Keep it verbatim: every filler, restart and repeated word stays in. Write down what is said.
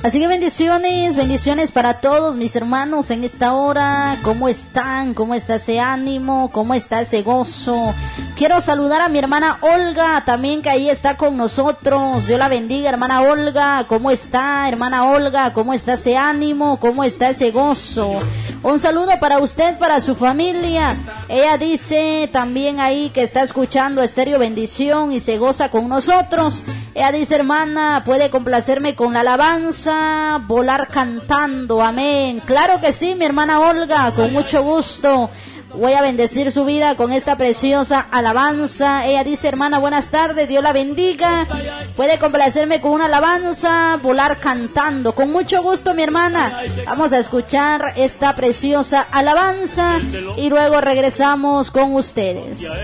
Así que bendiciones, bendiciones para todos mis hermanos en esta hora. ¿Cómo están? ¿Cómo está ese ánimo? ¿Cómo está ese gozo? Quiero saludar a mi hermana Olga, también que ahí está con nosotros. Dios la bendiga, hermana Olga. ¿Cómo está, hermana Olga? ¿Cómo está ese ánimo? ¿Cómo está ese gozo? Un saludo para usted, para su familia. Ella dice también ahí que está escuchando Estéreo Bendición y se goza con nosotros. Ella dice, hermana, puede complacerme con la alabanza, volar cantando, amén. Claro que sí, mi hermana Olga, con mucho gusto. Voy a bendecir su vida con esta preciosa alabanza. Ella dice, hermana, buenas tardes, Dios la bendiga. Puede complacerme con una alabanza, volar cantando. Con mucho gusto, mi hermana. Vamos a escuchar esta preciosa alabanza y luego regresamos con ustedes.